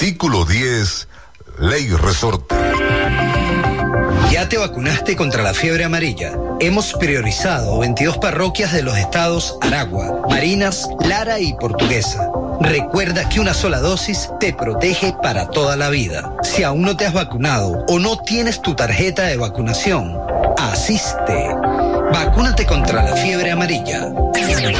Artículo 10, Ley Resorte. ¿Ya te vacunaste contra la fiebre amarilla? Hemos priorizado 22 parroquias de los estados Aragua, Barinas, Lara y Portuguesa. Recuerda que una sola dosis te protege para toda la vida. Si aún no te has vacunado o no tienes tu tarjeta de vacunación, asiste. Vacúnate contra la fiebre amarilla.